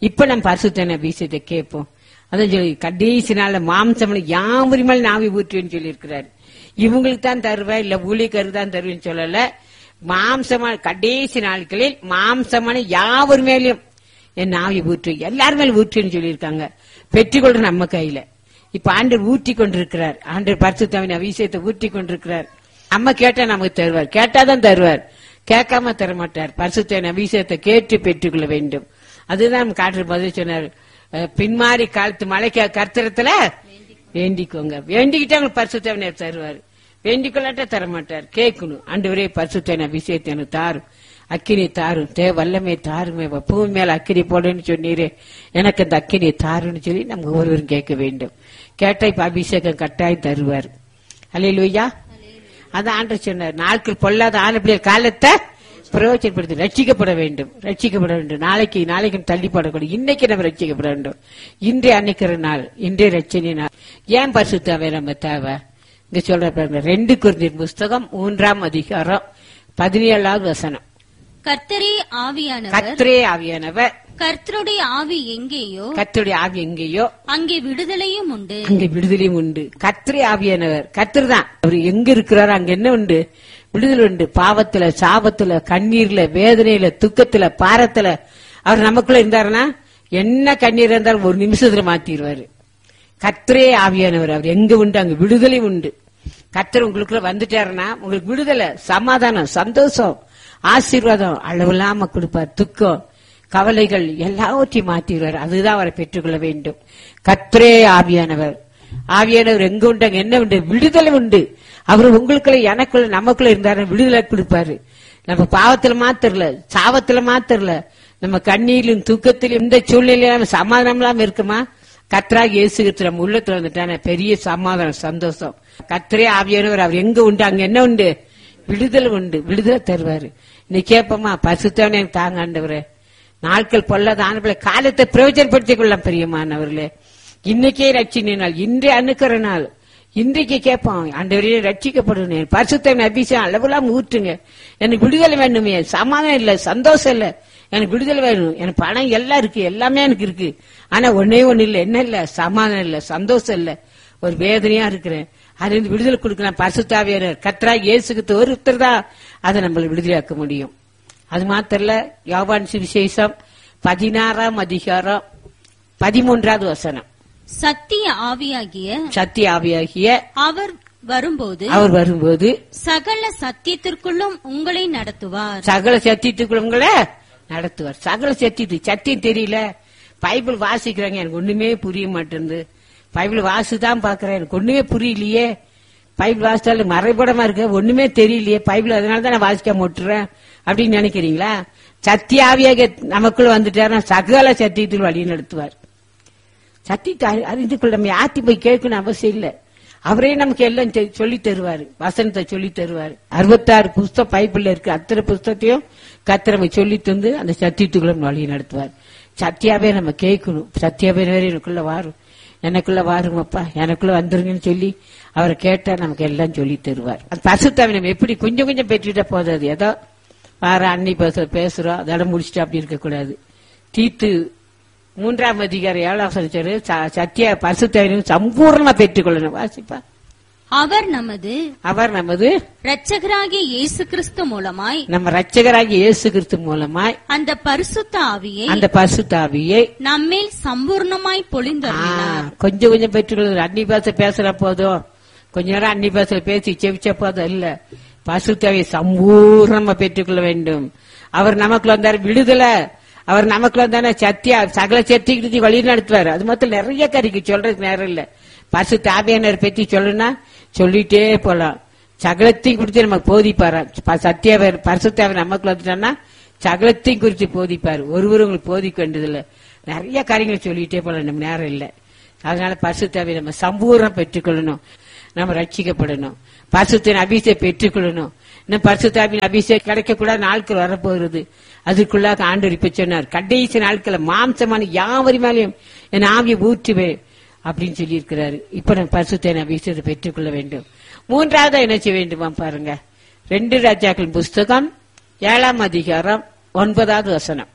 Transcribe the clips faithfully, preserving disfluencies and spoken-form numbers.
இப்ப நம்ம பரிசுத்த அபிஷேகத்தை கேட்போம். அதான் சொல்லி கடைசி நாள்ல மாம்சம் யாவரி மேல் நாவி ஊற்றுவேன்னு சொல்லி இருக்கிறாரு. இவங்களுக்கு தான் தருவா இல்ல ஊழியக்காரருக்கு தான் தருவேன்னு சொல்லல. மாம்சமான கடைசி நாட்களில் மாம்சமான யாவர் மேலும் என் நாவி ஊற்று, எல்லாரும் மேலும் ஊற்றுன்னு சொல்லியிருக்காங்க. பெற்றுக்கொள்ற நம்ம கையில. இப்ப ஆண்டவர் ஊற்றி கொண்டிருக்கிறார். ஆண்டவர் பரிசுத்தாவின் அபிஷேகத்தை ஊற்றி கொண்டிருக்கிறார். நம்ம கேட்டா நமக்கு தருவார், கேட்டாதான் தருவார், கேட்காம தரமாட்டார். பரிசுத்தாவின் அபிஷேகத்தை கேட்டு பெற்றுக்கொள்ள வேண்டும். அதுதான் நம்ம காட்டுற பதில் சொன்னார். பின்மாறி காலத்து மழைக்கு கர்த்தரத்துல வேண்டிக்கோங்க. வேண்டிக்கிட்டா உங்களுக்கு பரிசுத்தாவினர் தருவார். வேண்டிக் கொள்ளாட்ட தரமாட்டார். கேட்கணும். ஆண்டவரே பரிசுத்தாவின் அபிஷேகத்தை எனக்கு தாரும், அக்கினி தாரும், தே வல்லமே தாருமே, பூமி மேல அக்கினி போடுன்னு சொன்னீரே, எனக்கு அந்த அக்கினி தாருன்னு சொல்லி நம்ம ஒவ்வொருவரும் கேட்க வேண்டும். கேட்டா இப்ப அபிஷேகம் கட்டாயம் தருவார். அல்லேலூயா. அதான் ஆண்டவர் சொன்னார், நாட்கள் பொல்லாத ஆன காலத்தை பிரயோஜனப்படுத்தி ரட்சிக்கப்பட வேண்டும், ரட்சிக்கப்பட வேண்டும். நாளைக்கு நாளைக்கு தள்ளிப்படக்கூடாது. இன்னைக்கு நம்ம ரட்சிக்கப்பட வேண்டும். இன்றைய அன்னைக்கிற நாள், இன்றைய ரட்சணை நாள். ஏன் பரிசுத்தாவே நம்ம தேவை? இங்க சொல்ற ரெண்டு கொரிந்தியர் புஸ்தகம் மூன்றாம் அதிகாரம் பதினேழாவது வசனம். கர்த்தரே ஆவியானவர், கர்த்தரே ஆவியானவர், கர்த்தருடைய ஆவி எங்கேயோ, கர்த்தருடைய ஆவி எங்கேயோ அங்கே விடுதலையும் உண்டு, அங்கே விடுதலையும் உண்டு. கர்த்தரே ஆவியானவர், கர்த்தர் தான். அவர் எங்க இருக்கிறாரோ அங்க என்ன உண்டு? விடுதலை உண்டு. பாவத்துல, சாபத்துல, கண்ணீர்ல, வேதனையில, துக்கத்துல, பாரத்துல அவர் நமக்குள்ள இருந்தாருன்னா என்ன கண்ணீர் இருந்தாலும் ஒரு நிமிஷத்துல மாத்திடுவாரு. கர்த்தரே ஆவியானவர், அவர் எங்க உண்டு அங்க விடுதலை உண்டு. கர்த்தர் உங்களுக்குள்ள வந்துட்டாருன்னா உங்களுக்கு விடுதலை, சமாதானம், சந்தோஷம், ஆசீர்வாதம் அளவில்லாம கொடுப்பார். துக்கம், கவலைகள் எல்லாவற்றையும் மாத்திடுவார். அதுதான் அவரை பெற்றுக்கொள்ள வேண்டும். கர்த்தரே ஆவியானவர், ஆவியானவர் எங்க உண்டு அங்க என்ன உண்டு? விடுதலை உண்டு. அவர் உங்களுக்குள்ள எனக்குள்ள நமக்குள்ள இருந்தாரு விடுதலை கொடுப்பாரு. நம்ம பாவத்துல மாத்திரல, சாபத்துல மாத்திரல, நம்ம கண்ணீரிலும் தூக்கத்திலும் இந்த சூழ்நிலையில நம்ம சமாதானம் இல்லாம இருக்குமா? கர்த்தராகிய இயேசு கிறிஸ்து நம்ம உள்ளத்துல வந்துட்டான பெரிய சமாதானம், சந்தோஷம். கர்த்தரே ஆவியானவர், அவர் எங்க உண்டு அங்க என்ன உண்டு? விடுதலை உண்டு. விடுதலை தருவாரு. இன்னைக்கு கேட்போமா, பரிசுத்தவனே தாங்க ஆண்டவரே, நாட்கள் பொல்லாத ஆனவர்களே, காலத்தை பிரயோஜனப்படுத்திக் கொள்ளலாம் பிரியமானவர்களே. இன்னைக்கே ரட்சின நாள், இன்றைய அணுக்கிற நாள். இன்றைக்கு கேட்போம், ஆண்டவரே ரட்சிக்கப்படணும், பரிசுத்தவன் அபிஷேகம் அளவுலாம் ஊற்றுங்க, எனக்கு விடுதலை வேணுமே, சமாதானம் இல்ல, சந்தோஷம் இல்ல, எனக்கு விடுதலை வேணும், எனக்கு பணம் எல்லாம் இருக்கு, எல்லாமே எனக்கு இருக்கு, ஆனா ஒன்னே ஒண்ணு இல்ல, என்ன இல்ல? சமாதானம் இல்ல, சந்தோஷம் இல்ல, ஒரு வேதனையா இருக்கிறேன். அது விடுதலை கொடுக்கலாம். பரிசுத்தாவியானவர் கர்த்தராகிய இயேசு கிறிஸ்து ஒருத்தர் தான் அதை நம்மளை விடுதலையாக்க முடியும். அது மாத்திரல, யோவான் சுவிசேஷம் பதினாறாம் அதிகாரம் பதிமூன்றாவது வசனம். சத்திய ஆவியாகிய சத்திய ஆவியாகிய அவர் வரும்போது அவர் வரும்போது சகல சத்தியத்திற்குள்ளும் உங்களை நடத்துவார். சகல சத்தியத்துக்குள்ள உங்களை நடத்துவார். சகல சத்தியத்து சத்தியம் தெரியல, பைபிள் வாசிக்கிறாங்க, எனக்கு ஒண்ணுமே புரிய மாட்டேங்குது, பைபிள் வாசிதான் பாக்குறேன், எனக்கு ஒண்ணுமே புரியலையே, பைபிள் வாசித்தாலும் மறைபடமா இருக்க, ஒண்ணுமே தெரியலையே பைபிள், அதனாலதான் நான் வாசிக்காம விட்டுறேன் அப்படின்னு நினைக்கிறீங்களா? சத்தியாவியாக நமக்குள்ள வந்துட்டாருன்னா சகல சத்தியத்தில் வழி நடத்துவார். சத்தியத்தை அறிந்து கொள்ள நம்ம யாத்தி போய் கேட்கணும் அவசியம் இல்ல, அவரே நமக்கு எல்லாம் சொல்லி தருவாரு, வசனத்தை சொல்லி தருவாரு. அறுபத்தாறு புஸ்தகம் பைபிள்ல இருக்கு, அத்தனை புஸ்தகத்தையும் கத்திரமை சொல்லி தந்து அந்த சத்தியத்துக்குள்ள வழி நடத்துவார். சத்தியாவே நம்ம கேட்கணும், சத்தியாவே எனக்குள்ள வாரும், எனக்குள்ள வாருங்கப்பா, எனக்குள்ள வந்துருங்கன்னு சொல்லி அவரை கேட்டா நமக்கு எல்லாம் சொல்லி தருவார். அந்த பரிசுத்தாவை நம்ம எப்படி கொஞ்சம் கொஞ்சம் பெற்றுட்டா போதாது, ஏதோ வார அன்னை பேச பேசுறோம் அதோட முடிச்சுட்டு அப்படி இருக்க கூடாது. தீத்து மூன்றாம் அதிகாரம் ஏழாவது சத்திய பரிசுத்தாவை சம்பூர்ணமா பெற்றுக்கொள்ளணும். வாசிப்பா. அவர் நமது அவர் நமது இரட்சகராகிய இயேசு கிறிஸ்து மூலமாய் நம்ம இரட்சகராகிய இயேசு கிறிஸ்து மூலமாய் அந்த பரிசுத்த ஆவியை அந்த பரிசுத்த ஆவியை நம்மேல் சம்பூர்ணமாய் பொழிந்தார். கொஞ்சம் கொஞ்சம் பெற்றுக்கொள்ள அன்னி பாச பேசுற போதும், கொஞ்ச நேரம் அன்னி பாச பேசி செவிச்ச போதும் இல்ல, பரிசுத்த ஆவியை சம்பூர்ணமா பெற்றுக்கொள்ள வேண்டும். அவர் நமக்குள்ள வந்தாரு விடுதலை, அவர் நமக்குள்ள வந்தானே சத்தியா சகல சத்தியத்தை வழி நடத்துவார். அது மொத்தம் நிறைய கறிக்கு சொல்றதுக்கு நேரம் இல்ல. பரிசுத்த ஆவியானவரை பத்தி சொல்லணும்னா சொல்லிட்டே போலாம். சகலத்தையும் குறித்து நமக்கு போதிப்பாரு. சத்தியாவர் பரிசுத்தாவை நமக்குள்ள வந்துட்டான்னா சகலத்தையும் குறித்து போதிப்பாரு. ஒருவரும் உங்களுக்கு போதிக்க வேண்டியதில்ல, நிறைய காரியங்களை சொல்லிட்டே போலாம், நம்ம நேரம் இல்லை. அதனால பரிசுத்தாவை நம்ம சம்பூர்ணம் பெற்றுக்கொள்ளணும், நம்ம ரட்சிக்கப்படணும், பரிசுத்தின் அபிஷேகம் பெற்றுக்கொள்ளணும். இன்னும் பரிசுத்தாவின் அபிஷேகம் கிடைக்கக்கூடாத நாட்கள் வரப்போகிறது. அதுக்குள்ளாக ஆண்டவர் இப்ப சொன்னார், கடைசி நாட்கள மாம்சமான யாவரி மேலையும் என் ஆவியை ஊற்றுவேன் அப்படின்னு சொல்லி இருக்கிறாரு. இப்ப நம்ம பரிசுத்த அபிஷேகத்தை பெற்றுக்கொள்ள வேண்டும். மூன்றாவது என்ன செய்ய வேண்டுமா பாருங்க, ரெண்டு ராஜாக்கள் புஸ்தகம் ஏழாம் அதிகாரம் ஒன்பதாவது வசனம்.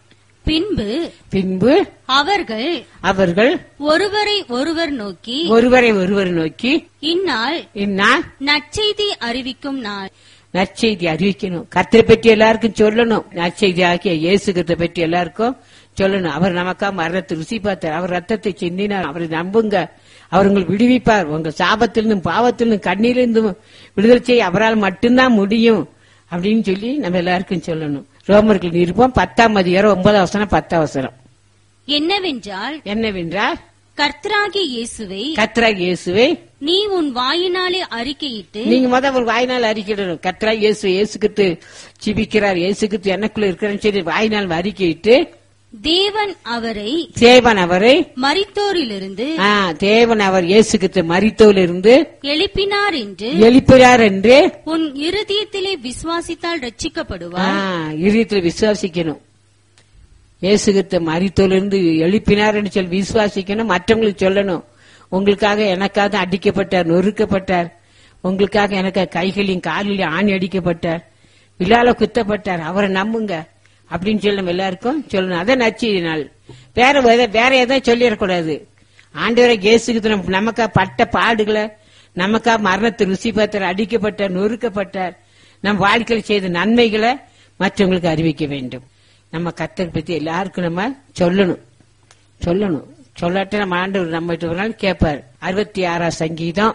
பின்பு பின்பு அவர்கள் அவர்கள் ஒருவரை ஒருவர் நோக்கி ஒருவரை ஒருவர் நோக்கி இந்நாள் இந்நாள் நற்செய்தி அறிவிக்கும் நாள். நற்செய்தி அறிவிக்கணும். கர்த்தரை பற்றி எல்லாருக்கும் சொல்லணும். நற்செய்தி ஆகிய இயேசு கிறிஸ்துவை பற்றி எல்லாருக்கும் சொல்லணும். அவர் நமக்கா மரணத்தை ருசி பார்த்தார். அவர் ரத்தத்தை சிந்தினார். அவரை நம்புங்க. அவர் உங்களை விடுவிப்பார். உங்க சாபத்திலிருந்தும் பாவத்திலிருந்தும் கண்ணீரிலிருந்தும் விடுதலை செய்ய அவரால் மட்டும்தான் முடியும் அப்படின்னு சொல்லி நம்ம எல்லாருக்கும் சொல்லணும். ரோமர்கள் நிருபம் பத்தாம் அதிகாரம் ஒன்பதாம் வசனம் பத்தாம் வசனம் என்னவென்றால் என்னவென்றால் கர்த்தராகிய இயேசுவை கர்த்தராகிய இயேசுவை நீ உன் வாயினாலே அறிக்கையிட்டு நீங்க முத ஒரு வாயினால் அறிக்கையிடணும். கர்த்தராகிய இயேசு இயேசு கிறிஸ்து ஜீவிக்கிறார், இயேசு கிறிஸ்து எனக்குள்ள இருக்கிறேன்னு சொல்லி வாயினால் அறிக்கையிட்டு தேவன் அவரை தேவன் அவரை மரித்தோரிலிருந்து ஆ, தேவன் அவர் இயேசு கிறிஸ்து மரித்தோரிலிருந்து எழுப்பினார் என்று எழுப்பினார் என்று உன் இருதயத்திலே விசுவாசித்தால் ரட்சிக்கப்படுவார். இருதயத்தில் விசுவாசிக்கணும். இயேசு கிறிஸ்து மரித்தோரிலிருந்து எழுப்பினார் என்று சொல்லி விசுவாசிக்கணும். மற்றவங்களுக்கு சொல்லணும். உங்களுக்காக எனக்காக அடிக்கப்பட்டார், நொறுக்கப்பட்டார். உங்களுக்காக எனக்கு கைகளையும் காலிலையும் ஆணி அடிக்கப்பட்டார், விழால குத்தப்பட்டார். அவரை நம்புங்க அப்படின்னு சொல்லி நம்ம எல்லாருக்கும் சொல்லணும். அதான் நற்செய்தி நாள். வேற எதை- வேற எதாவது சொல்லிடக்கூடாது. ஆண்டவரை இயேசுக்கு நமக்கா பட்ட பாடுகளை, நமக்கா மரணத்தை ருசி பார்த்தார், அடிக்கப்பட்டார், நொறுக்கப்பட்டார். நம் வாழ்க்கையில் செய்த நன்மைகளை மற்றவங்களுக்கு அறிவிக்க வேண்டும். நம்ம கர்த்தரை பத்தி எல்லாருக்கும் நம்ம சொல்லணும் சொல்லணும் சொல்லாட்ட நம்ம ஆண்டவர் நம்ம ஒரு நாள் கேட்பார். அறுபத்தி ஆறாம் சங்கீதம்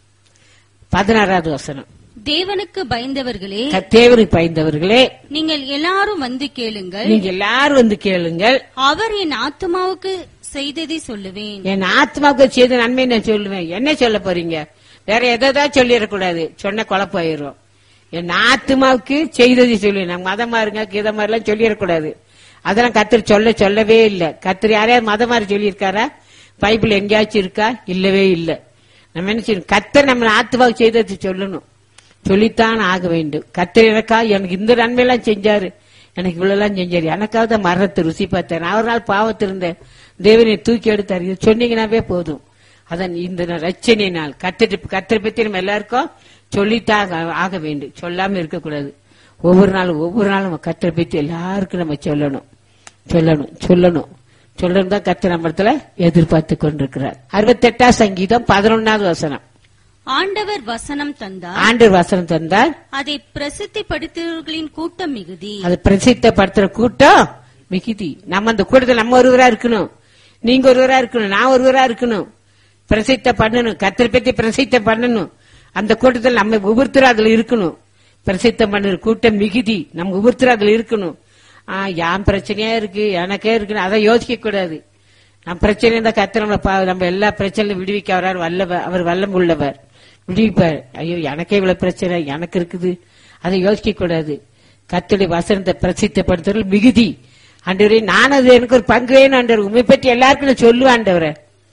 பதினாறாவது வசனம். தேவனுக்கு பயந்தவர்களே, தேவனுக்கு பயந்தவர்களே, நீங்கள் எல்லாரும் வந்து கேளுங்கள். நீங்க எல்லாரும் வந்து கேளுங்கள். அவர் என் ஆத்துமாவுக்கு செய்ததை சொல்லுவேன். என் ஆத்மாவுக்கு செய்த நன்மை நான் சொல்லுவேன். என்ன சொல்ல போறீங்க? வேற எதாவது சொல்லிடக்கூடாது. சொன்ன குழப்பாயிரும். என் ஆத்மாவுக்கு செய்ததை சொல்லுவேன். நாங்க மதமா இருங்க கீதமா எல்லாம் சொல்லிடக்கூடாது. அதெல்லாம் கர்த்தர் சொல்ல சொல்லவே இல்லை. கர்த்தர் யாரையாவது மதம் மாதிரி சொல்லியிருக்காரா? பைபிள் எங்கேயாச்சும் இருக்கா? இல்லவே இல்லை. நம்ம என்ன செய்யணும்? கர்த்தர் நம்ம ஆத்மாவுக்கு செய்ததை சொல்லணும். சொல்லித்தான் ஆக வேண்டும். கர்த்தர் எனக்கா எனக்கு இந்த நன்மையெல்லாம் செஞ்சாரு, எனக்கு இவ்வளவு செஞ்சாரு, எனக்காவது மரணத்தை ருசி பார்த்தேன், ஒரு நாள் பாவத்திருந்தேன், தேவனை தூக்கி எடுத்தாரு. இது சொன்னீங்கன்னாவே போதும். அதான் இந்த ரட்சணை நாள். கர்த்தர் கர்த்தரை பத்தி நம்ம எல்லாருக்கும் சொல்லித்தான் ஆக வேண்டும். சொல்லாம இருக்கக்கூடாது. ஒவ்வொரு நாளும் ஒவ்வொரு நாளும் கர்த்தரை பத்தி எல்லாருக்கும் நம்ம சொல்லணும் சொல்லணும் சொல்லணும் சொல்லணும் தான் கர்த்தர் நம்ம இடத்துல எதிர்பார்த்து கொண்டிருக்கிறார். அறுபத்தி எட்டாம் சங்கீதம் பதினொன்னாவது வசனம். ஆண்டவர் வசனம் தந்தார், ஆண்டவர் வசனம் தந்தார், அதை பிரசித்திப்படுத்துவர்களின் கூட்டம் மிகுதி. அது பிரசித்தப்படுத்துற கூட்டம் மிகுதி. நம்ம அந்த கூட்டத்தில் நம்ம ஒருவரா இருக்கணும், நீங்க ஒருவரா இருக்கணும், நான் ஒருவரா இருக்கணும். பிரசித்த பண்ணணும், கர்த்தரை பத்தி பிரசித்த பண்ணணும். அந்த கூட்டத்தில் நம்ம ஒவ்வொருத்தரும் அதுல இருக்கணும். பிரசித்தம் பண்ணுற கூட்டம் மிகுதி, நம்ம ஒவ்வொருத்தரும் அதுல இருக்கணும். ஆஹ் யான் பிரச்சனையா இருக்கு, எனக்கே இருக்குன்னு அதை யோசிக்க கூடாது. நம்ம பிரச்சனை இருந்தா கர்த்தர் நம்ம நம்ம எல்லா பிரச்சனையும் விடுவிக்க அவரார் வல்லவர், அவர் வல்லம் உள்ளவர், விடுவிப்பார். ஐயோ எனக்கே இவ்வளவு பிரச்சனை எனக்கு இருக்குது, அதை யோசிக்க கூடாது. கர்த்தருடைய வசனத்தை பிரசித்தப்படுத்துறது மிகுதி. ஆண்டவரே நான் அது எனக்கு ஒரு பங்கு வேணும் ஆண்டவர், உண்மை பற்றி எல்லாருக்கும் நான் சொல்லுவேன் ஆண்டவரை,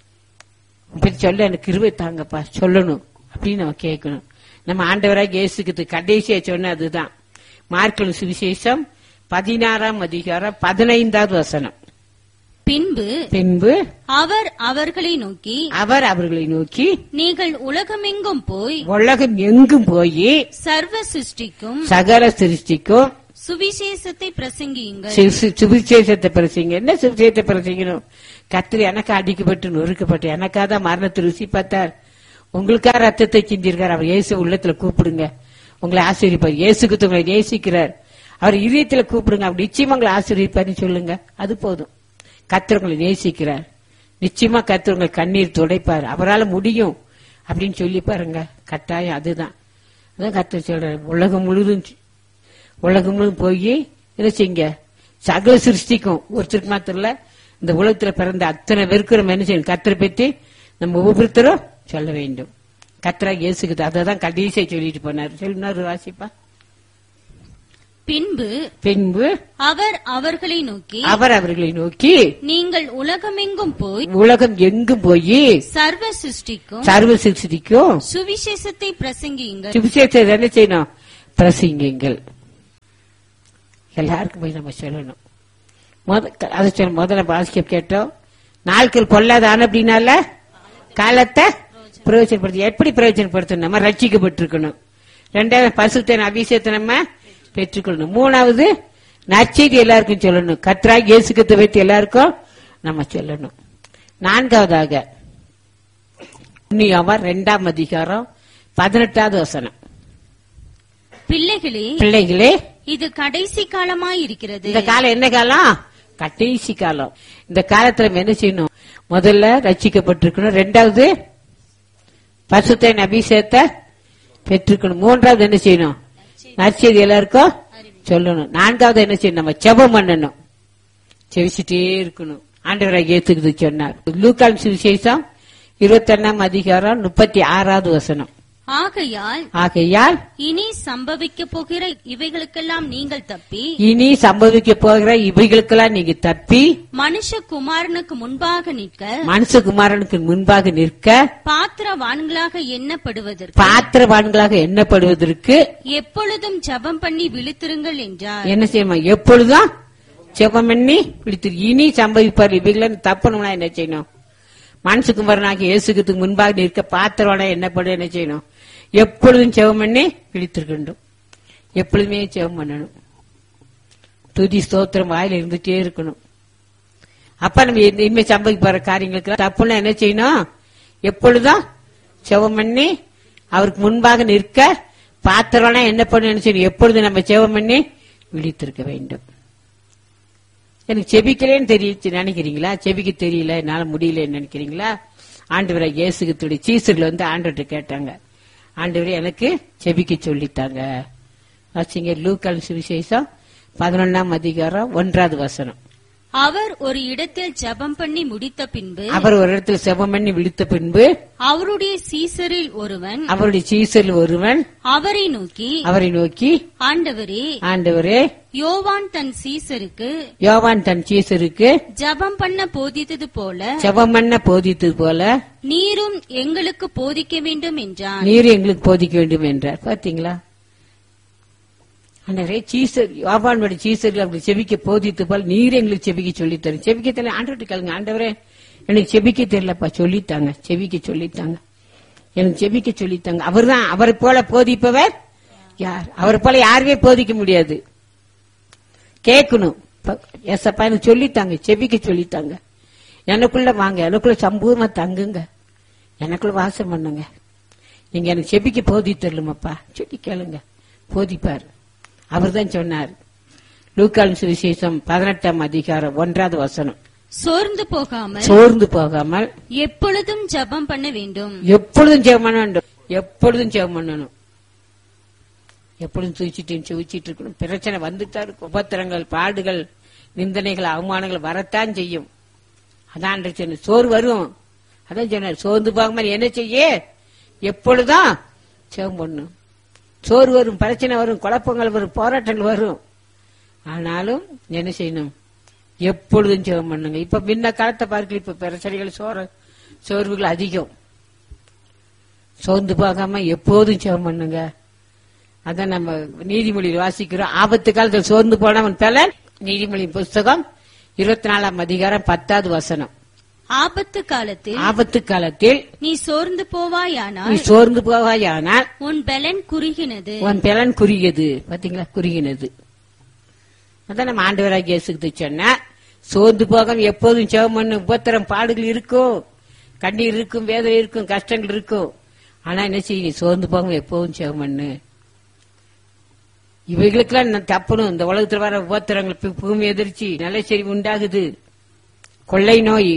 பற்றி சொல்ல எனக்கு கிருபை தாங்கப்பா சொல்லணும் அப்படின்னு நம்ம கேட்கணும். நம்ம ஆண்டவராக இயேசுக்கு கடைசியா சொன்ன அதுதான். மார்க்கு சுவிசேஷம் பதினாறாம் அதிகாரம் பதினைந்தாவது வசனம். பின்பு பின்பு அவர் அவர்களை நோக்கி அவர் அவர்களை நோக்கி நீங்கள் உலகமெங்கும் போய் உலகம் எங்கும் போய் சர்வ சிருஷ்டிக்கும் சகல சிருஷ்டிக்கும் சுவிசேஷத்தை பிரசங்கியுங்கள். சு- சுவிசேஷத்தை பிரசிங்க. என்ன சுவிசேஷத்தை பிரசிக்கணும்? கர்த்தர் எனக்கு அடிக்கப்பட்டு நொறுக்கப்பட்டு எனக்காக மரணத்தை ருசி பார்த்தார், உங்களுக்காக ரத்தத்தை சிந்திருக்கார். அவர் இயேசு உள்ளத்துல கூப்பிடுங்க, உங்களை ஆசீர்வதிப்பார். இயேசுக்கு உங்களை நேசிக்கிறார், அவர் இதயத்துல கூப்பிடுங்க, அவர் நிச்சயமா உங்களை ஆசீர்வதிப்பார்னு சொல்லுங்க. அது போதும். கர்த்தர் உங்களை நேசிக்கிறார், நிச்சயமா கர்த்தர் உங்களை கண்ணீர் துடைப்பார், அவரால் முடியும் அப்படின்னு சொல்லி பாருங்க. கட்டாயம் அதுதான். அதான் கர்த்தர் சொல்றாரு, உலகம் முழுதும் உலகம் முழுதும் போய் என்ன செய்யுங்க, சகல சிருஷ்டிக்கும். ஒருத்தருக்கு மாத்திரம் இல்ல, இந்த உலகத்துல பிறந்த அத்தனை பேருக்கு நம்ம என்ன செய்யணும், கர்த்தரை பத்தி நம்ம ஒவ்வொருத்தரும் சொல்ல வேண்டும். கர்த்தரா இயேசுக்கு அதை தான் கடைசியை சொல்லிட்டு போனார். சொல்லினாரு, வாசிப்பா. பின்பு பின்பு அவர் அவர்களை நோக்கி அவர் அவர்களை நோக்கி நீங்கள் உலகமெங்கும் போய் உலகம் எங்கும் போய் சர்வ சிருஷ்டிக்கும் சர்வ சிருஷ்டிக்கும் சுவிசேஷத்தை பிரசங்கியுங்கள். சுவிசேஷத்தை என்ன செய்யணும், பிரசங்கிங்கள். எல்லாருக்கும் போய் நம்ம சொல்லணும். அதை சொல்ல முதல்ல வாசிக்க கேட்டோம். நாட்கள் பொல்லாதான அப்படின்னால காலத்தை பிரயோஜனப்படுத்த. எப்படி பிரயோஜனப்படுத்தணும்? நம்ம ரட்சிக்கப்பட்டிருக்கணும். ரெண்டாவது பரிசுத்த அபிஷேகத்தை நம்ம பெற்றுக்கொள்ளணும். மூணாவது நற்செய்தி எல்லாருக்கும் சொல்லணும். கர்த்தராகிய இயேசு கிறிஸ்துவை பற்றி எல்லாருக்கும் நம்ம சொல்லணும். நான்காவதாக யோவான் இரண்டாம் அதிகாரம் பதினெட்டாவது வசனம். பிள்ளைகளே பிள்ளைகளே இது கடைசி காலமாய் இருக்கிறது. இந்த காலம் என்ன காலம்? கடைசி காலம். இந்த காலத்துல நம்ம என்ன செய்யணும்? முதல்ல ரட்சிக்கப்பட்டிருக்கணும். ரெண்டாவது பரிசுத்த அபிஷேகத்தை பெற்றிருக்கணும். மூன்றாவது என்ன செய்யணும்? நற்செய்தி எல்லாருக்கும் சொல்லணும். நான்காவது என்ன செய்யணும்? நம்ம ஜெபம் பண்ணணும். செவிச்சிட்டே இருக்கணும். ஆண்டவராகிய இயேசு கிறிஸ்து சொன்னார். லூக்கான் சுவிசேஷம் இருபத்தி ஒன்னாம் அதிகாரம் முப்பத்தி ஆறாவது வசனம். ஆகையால் ஆகையால் இனி சம்பவிக்க போகிற இவைகளுக்கெல்லாம் நீங்கள் தப்பி இனி சம்பவிக்க போகிற இவைகளுக்கெல்லாம் நீங்க தப்பி மனுஷகுமாரனுக்கு முன்பாக நிற்க மனுஷகுமாரனுக்கு முன்பாக நிற்க பாத்திரவான்களாக எண்ணப்படுவதற்கு பாத்திரவான்களாக எண்ணப்படுவதற்கு எப்பொழுதும் ஜெபம் பண்ணி விழித்திருங்கள் என்றார். என்ன செய்யணும்? எப்பொழுதும் ஜெபம் பண்ணி விழித்திரு. இனி சம்பவிப்பார் இவைகளை தப்பணும்னா என்ன செய்யணும்? மனுஷகுமாரனாகிய இயேசுக்கு முன்பாக நிற்க பாத்திரவான என்னப்படும் என்ன செய்யணும்? எப்பொழுதும் ஜெபம் பண்ணி விழித்திருக்கணும். எப்பொழுதுமே ஜெபம் பண்ணணும். துதி ஸ்தோத்திரம் வாயில இருந்துட்டே இருக்கணும். அப்ப நம்ம இனிமே சம்பவிக்க போற காரியங்களுக்கு தப்புன்னா என்ன செய்யணும்? எப்பொழுதும் ஜெபம் பண்ணி அவருக்கு முன்பாக நிற்க பாத்திரவான என்னப்படும் என்ன செய்யணும்? எப்பொழுதும் நம்ம ஜெபம் பண்ணி விழித்திருக்க வேண்டும். எனக்கு செபிக்கலேன்னு தெரிய நினைக்கிறீங்களா? செபிக்க தெரியல, என்னால முடியலன்னு நினைக்கிறீங்களா? ஆண்டவரை இயேசுடைய சீசர்கள் வந்து ஆண்டவர்கிட்ட கேட்டாங்க, ஆண்டவரே எனக்கு செபிக்க சொல்லித்தாங்க. வாசிங்க லூக்கான் சுவிசேஷம் பதினொன்னாம் அதிகாரம் ஒன்றாவது வசனம். அவர் ஒரு இடத்தில் ஜெபம் பண்ணி முடித்த பின்பு அவர் ஒரு இடத்துல ஜெபம் பண்ணி விழித்த பின்பு அவருடைய சீசரில் ஒருவன் அவருடைய சீசரில் ஒருவன் அவரை நோக்கி அவரை நோக்கி ஆண்டவரே ஆண்டவரே யோவான் தன் சீசருக்கு யோவான் தன் சீசருக்கு ஜெபம் பண்ண போதித்தது போல ஜெபம் பண்ண போதித்தது போல நீரும் எங்களுக்கு போதிக்க வேண்டும் என்றான். நீர் எங்களுக்கு போதிக்க வேண்டும் என்றார். பாத்தீங்களா? ஆண்டவரே சீசர் யோவானுடைய சீசர்கள் அப்படி செபிக்க போதித்து போல் நீர் எங்களுக்கு செபிக்க சொல்லித்தரு. செபிக்க தெரியல ஆண்டவர்கிட்ட கேளுங்க, ஆண்டவரே எனக்கு செபிக்க தெரியலப்பா சொல்லித்தாங்க, செபிக்க சொல்லித்தாங்க, எனக்கு செபிக்க சொல்லித்தாங்க. அவர் தான் அவரை போல போதிப்பவர் யார்? அவரை போல யாருமே போதிக்க முடியாது. கேட்கணும், ஏசப்பா எனக்கு சொல்லித்தாங்க, செபிக்க சொல்லித்தாங்க, எனக்குள்ள வாங்க, எனக்குள்ள சம்பூர்ணமா தங்குங்க, எனக்குள்ள வாசம் பண்ணுங்க, நீங்க எனக்கு செபிக்க போதி தரலுமாப்பா சொல்லி கேளுங்க, போதிப்பார். அவர் தான் சொன்னார். லூக்கான் சுவிசேஷம் பதினெட்டாம் அதிகாரம் ஒன்றாவது வசனம். சோர்ந்து போகாமல் சோர்ந்து போகாமல் எப்பொழுதும் ஜெபம் பண்ண வேண்டும். எப்பொழுதும் ஜெபம் பண்ண வேண்டும். எப்பொழுதும் ஜெபம் பண்ணணும். எப்பொழுதும் தூச்சிட்டு சுவிச்சிட்டு இருக்கணும். பிரச்சனை வந்துட்டா இருக்கும். உபத்திரங்கள், பாடுகள், நிந்தனைகள், அவமானங்கள் வரத்தான் செய்யும். அதான் சொன்ன சோறு வரும். அதான் சொன்னார், சோர்ந்து போகாமல் என்ன செய்ய? எப்பொழுதும் ஜெபம் பண்ணும். சோறு வரும், பிரச்சனை வரும், குழப்பங்கள் வரும், போராட்டங்கள் வரும். ஆனாலும் என்ன செய்யணும்? எப்பொழுதும் ஜெபம் பண்ணுங்க. இப்ப முன்ன காலத்தை பார்க்கல, இப்ப பிரச்சனைகள் சோற சோர்வுகள் அதிகம். சோர்ந்து போகாம எப்போதும் ஜெபம் பண்ணுங்க. அதான் நம்ம நீதிமொழி வாசிக்கிறோம். ஆபத்து காலத்தில் சோர்ந்து போனவன் பலன். நீதிமொழி புஸ்தகம் இருபத்தி நாலாம் அதிகாரம் பத்தாவது வசனம். ஆபத்து காலத்தில் ஆபத்து காலத்தில் நீ சோர்ந்து போவாயானால் நீ சோர்ந்து போவாயானால் உன் பலன் குறுகினது உன் பலன் குறுகியது. பாத்தீங்களா? குறுகினது. அதான் நம்ம ஆண்டவராகிய இயேசுக்கு சொன்ன, சோர்ந்து போகாம எப்போதும் ஜெபம் பண்ணு. உபத்திரம், பாடுகள் இருக்கும், கண்ணீர் இருக்கும், வேதனை இருக்கும், கஷ்டங்கள் இருக்கும். ஆனா என்ன செய்ய? சோர்ந்து போகாம எப்போதும் ஜெபம் பண்ணு. இவைகளுக்கெல்லாம் நான் தப்பணும். இந்த உலகத்தில் வர உபத்திரங்கள், பூமி எதிர்ச்சி, நிலச்சரிவு உண்டாகுது, கொள்ளை நோய்,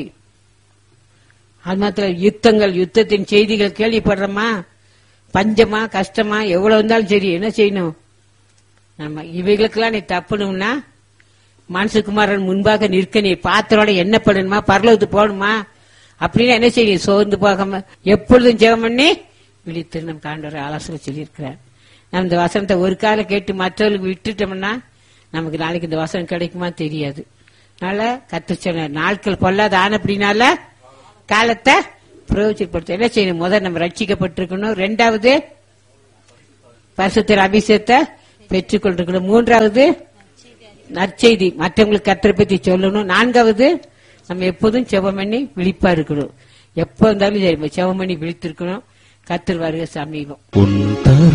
அது மாத்திரம் யுத்தங்கள், யுத்தத்தின் செய்திகள் கேள்விப்படுறோமா? பஞ்சமா, கஷ்டமா, எவ்வளவு இருந்தாலும் சரி என்ன செய்யணும்? நம்ம இவைகளுக்கெல்லாம் நீ தப்பணும்னா மனுஷகுமாரன் முன்பாக நிற்க நீ பாத்திரோட என்ன பண்ணணுமா? பரலோகத்து போகணுமா? அப்படின்னு என்ன செய்யும்? சோர்ந்து போகாம எப்பொழுதும் ஜெபம் பண்ணி விழித்து நம்ம காண்டவரை ஆலோசனை சொல்லியிருக்கிறார். நம்ம இந்த வசனத்தை ஒரு காலம் கேட்டு மற்றவர்களுக்கு விட்டுட்டோம்னா நமக்கு நாளைக்கு இந்த வசனம் கிடைக்குமா தெரியாது. அதனால கத்து சொன்ன நாட்கள் பொல்லாத ஆன அப்படின்னால காலத்தை பிரயோஜனப்படுத்த என்ன செய்யணும்? முதல் நம்ம ரட்சிக்கப்பட்டிருக்கணும். ரெண்டாவது பரிசுத்தர் அபிஷேகத்தை பெற்றுக்கொண்டிருக்கணும். மூன்றாவது நற்செய்தி மற்றவங்களுக்கு கர்த்தரை பத்தி சொல்லணும். நான்காவது நம்ம எப்போதும் செபம் பண்ணி விழிப்பா இருக்கணும். எப்போ இருந்தாலும் சரி செபம் பண்ணி விழித்திருக்கணும். கர்த்தர் வருகை சமீபம்.